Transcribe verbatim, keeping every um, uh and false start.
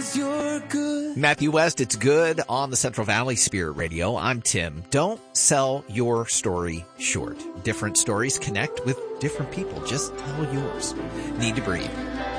you're good. Matthew West, it's good on the Central Valley Spirit Radio. I'm Tim. Don't sell your story short. Different stories connect with different people. Just tell yours. Need to breathe.